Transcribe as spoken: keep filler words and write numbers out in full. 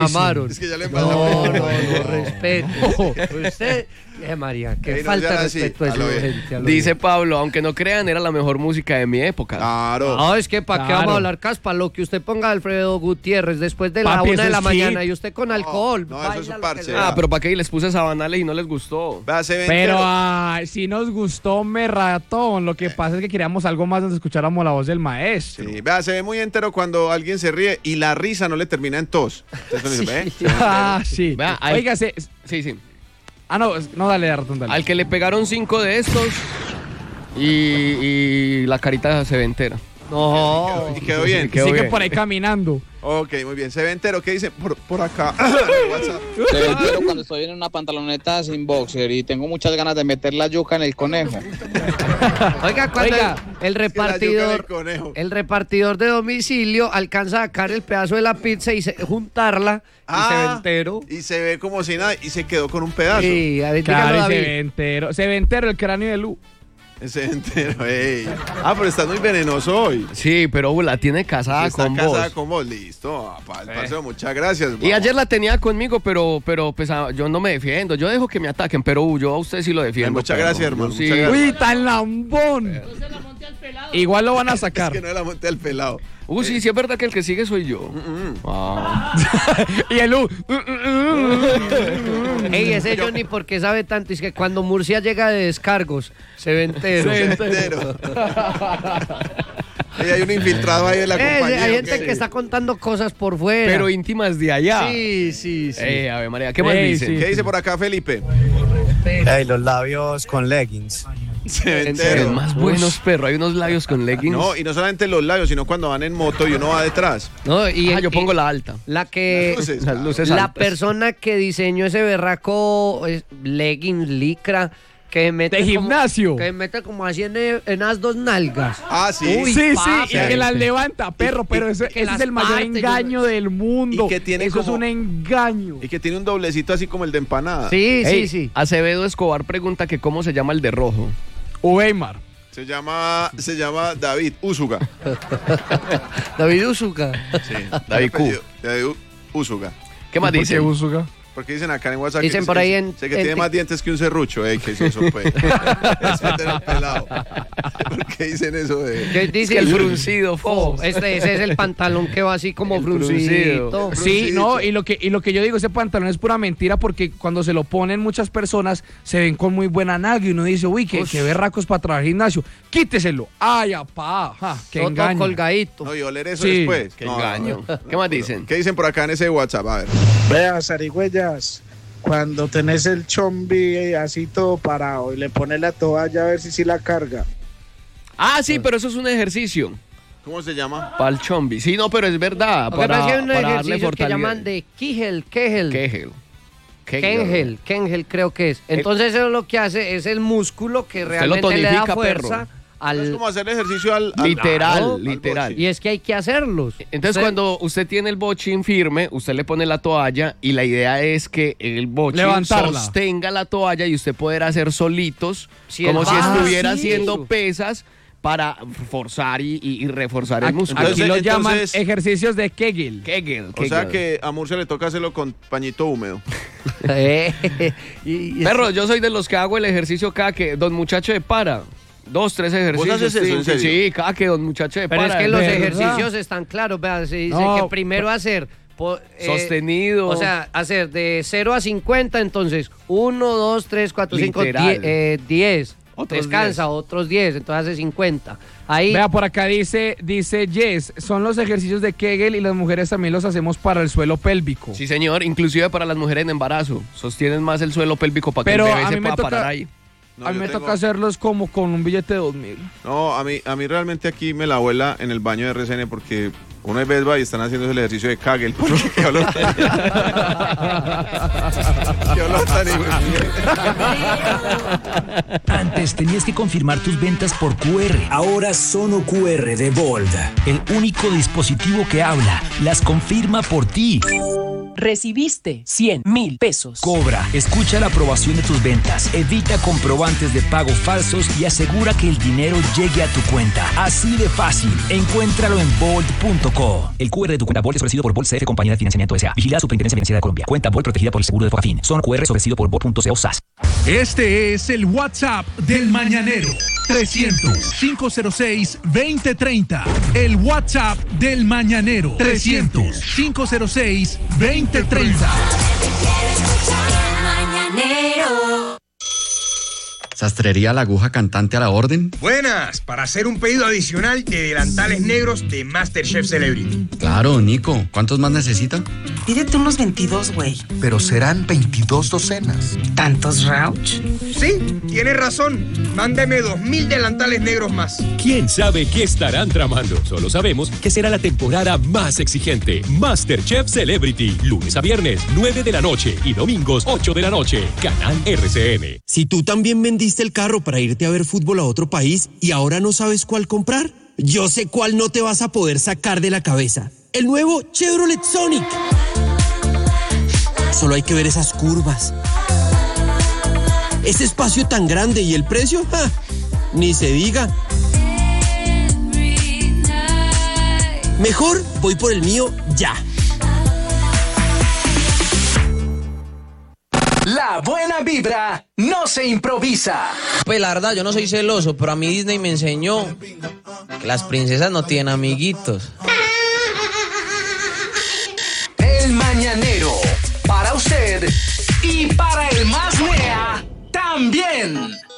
Amaron. Es que ya le No, pasamos. no, no, respeto. Usted, eh, María, qué Ey, no, falta ya de era así, respeto es a lo bien. gente. a lo Dice bien. Pablo, aunque no crean, era la mejor música de mi época. Claro. No, es que para qué Claro. vamos a hablar caspa, lo que usted ponga a Alfredo Gutiérrez después de la Papi, una de eso la es mañana hit. y usted con alcohol. no, eso es baila un lo que parche. le da. Ah, pero ¿para qué les puse sabanales y no les gustó? Vea, se ven Pero entero. ay, si nos gustó me ratón. Lo que pasa es que queríamos algo más donde escucháramos la voz del maestro. Sí, vea, se ve muy entero cuando alguien se ríe y la risa no le termina en tos. Entonces uno dice, Sí. ¿ve? Ah, sí. Vea, hay- Oiga, se- Sí, sí. ah, no, no, dale, ratón, dale. Al que le pegaron cinco de estos y, y la carita se ve entera. No. Y quedó bien. quedó Sigue bien. por ahí caminando. Ok, muy bien. Se ve entero. ¿Qué dice por, por acá? WhatsApp. Se ve entero cuando estoy en una pantaloneta sin boxer y tengo muchas ganas de meter la yuca en el conejo. Oiga, cuando Oiga, el, el Es que la yuca repartidor, del conejo. el repartidor de domicilio alcanza a sacar el pedazo de la pizza y se- juntarla y se ve Ah, entero. Y se ve como si nada y se quedó con un pedazo. Sí, a ver, Claro, dígalo, y se David. ve entero. Se ve entero el cráneo de Lu. Se ve entero. Ey. Ah, pero estás muy venenoso hoy. Sí, pero uh, la tiene casada Está con casada vos. con vos. Listo. Ah, pa- parcero, muchas gracias. Y Vamos. ayer la tenía conmigo, pero, pero pues, ah, yo no me defiendo. Yo dejo que me ataquen, pero uh, yo a usted sí lo defiendo. Muchas pero gracias, yo hermano, sí. muchas gracias. Uy, tan lambón. Igual lo van a Es sacar. que no la monté al pelado. Uh, sí, sí es verdad que el que sigue soy yo. Ah. Y el Lu. Ey, ese Johnny, ¿por qué sabe tanto? Es que cuando Murcia llega de descargos, se ve entero. Se ve Entero. Y hay un infiltrado ahí de la Ese, compañía. hay gente ¿ok? que está contando cosas por fuera. Pero íntimas de allá. Sí, sí, sí. Eh, a ver, María, ¿qué más Ey, dicen? sí. ¿Qué dice por acá, Felipe? Ey, los labios con leggings. Se ve En serio, entero. más buenos, perro. Hay unos labios con leggings. No, y no solamente los labios, sino cuando van en moto y uno va detrás. No, y Ah, yo y pongo la alta. la que Las luces. Las luces la altas. persona que diseñó ese berraco eh, leggings, licra, que mete De como- gimnasio. que mete como así en, en las dos nalgas. Ah, sí. Uy, Sí, papi. sí, y que las levanta, perro, pero ese, que ese las es el mayor parte, engaño del mundo. Y que tiene Eso como- es un engaño. Y que tiene un doblecito así como el de empanada. Sí, Ey, sí, sí. Acevedo Escobar pregunta que cómo se llama el de rojo. Weimar. Se llama, se llama David Úsuga. David Uzuka. Sí. David Q. Apellido, David Úsuga. ¿Qué más ¿Por qué dicen? Usuga? Porque dicen acá en WhatsApp Dicen que, por que- ahí en- sé que en tiene Tik- más dientes que un serrucho. Ey, ¿qué es eso, pues? Respeten al pelado. ¿Por qué dicen eso de...? ¿Qué Es dice que el fruncido, fo. Oh, este, ese es el pantalón que va así como El fruncido. fruncido. Sí, no, y lo que y lo que yo digo, ese pantalón es pura mentira porque cuando se lo ponen muchas personas se ven con muy buena nalga y uno dice, uy, qué, qué berracos para trabajar gimnasio. Quíteselo. Ay, apá, ja, qué Todo engaño. colgadito. No, y oler eso Sí. después. Qué No, engaño. no, no. ¿Qué más dicen? ¿Qué dicen por acá en ese WhatsApp? A ver. Vea, zarigüeyas, cuando tenés el chombi así todo parado y le pones la toalla a ver si sí la carga. Ah, sí, pero eso es un ejercicio. ¿Cómo se llama? Para el chombi. Sí, no, pero es verdad. Lo que Para, pasa es que hay un para darle ejercicio que fortaleza. llaman de Kegel, Kegel. Kegel. Kegel, Kegel creo que es. Entonces eso lo que hace es el músculo que lo realmente le da tonifica, fuerza perro. al... Es como hacer ejercicio al... al- Literal, al- al literal. boxing. Y es que hay que hacerlos. Entonces, Usted- cuando usted tiene el bochín firme, usted le pone la toalla y la idea es que el bochín Levantarla. sostenga la toalla y usted poder hacer solitos, Sí, como el si bajo. estuviera Ah, sí. haciendo pesas para forzar y, y- y reforzar el Aquí, músculo. aquí Entonces- lo llaman entonces- ejercicios de Kegel. Kegel, O sea Kegel. que a Murcia le toca hacerlo con pañito húmedo. Eh, y- y- Perro, yo soy de los que hago el ejercicio cada que Don Muchacho de para. Dos, tres ejercicios. haces eso, sí, en serio? Sí, cada que Don Muchacho de Pero para. es que los ¿verdad? ejercicios están claros. Vean, se dice No, que primero hacer... po- eh, Sostenido. O sea, hacer de cero a cincuenta, entonces uno, dos, tres, cuatro, cinco, Literal. diez. Otros Descansa, diez. otros diez, entonces hace cincuenta. Ahí... Vea, por acá dice, dice Jess, son los ejercicios de Kegel y las mujeres también los hacemos para el suelo pélvico. Sí, señor, inclusive para las mujeres en embarazo. Sostienen más el suelo pélvico para que Pero el bebé a se mí me pueda toca- parar ahí. No, a mí yo me tengo- toca hacerlos como con un billete de dos mil. No, a mí, a mí realmente aquí me la abuela en el baño de R C N porque una vez va y están haciendo el ejercicio de Kagel. Porque qué olor tan... qué olor tan hijo de- Antes tenías que confirmar tus ventas por Q R. Ahora Sono Q R de Bold. El único dispositivo que habla, las confirma por ti. Recibiste cien mil pesos. Cobra, escucha la aprobación de tus ventas, evita comprobantes de pago falsos y asegura que el dinero llegue a tu cuenta. Así de fácil. Encuéntralo en Bolt punto co. El Q R de tu cuenta Bolt es ofrecido por Bolt C F Compañía de Financiamiento S A. Vigilada Superintendencia Financiera de Colombia. Cuenta Bolt protegida por el seguro de Focafin. Son Q R ofrecido por Bolt punto co S A S. Este es el WhatsApp del Mañanero. trescientos, quinientos seis, veinte treinta. El WhatsApp del Mañanero. trescientos, quinientos seis, veinte treinta. Sastrería La Aguja Cantante a la orden. Buenas, para hacer un pedido adicional de delantales negros de MasterChef Celebrity. Claro, Nico. ¿Cuántos más necesita? Pídete unos veintidós, güey. Pero serán veintidós docenas. ¿Tantos, Rauch? Sí, tienes razón. Mándeme dos mil delantales negros más. ¿Quién sabe qué estarán tramando? Solo sabemos que será la temporada más exigente. MasterChef Celebrity. Lunes a viernes, nueve de la noche. Y domingos, ocho de la noche. Canal R C N. Si tú también vendiste el carro para irte a ver fútbol a otro país y ahora no sabes cuál comprar, yo sé cuál no te vas a poder sacar de la cabeza. El nuevo Chevrolet Sonic. Solo hay que ver esas curvas. Ese espacio tan grande y el precio, ¡ja! Ni se diga. Mejor voy por el mío ya. La buena vibra no se improvisa. Pues la verdad, yo no soy celoso, pero a mí Disney me enseñó que las princesas no tienen amiguitos. El Mañanero, para usted y para el más nea también.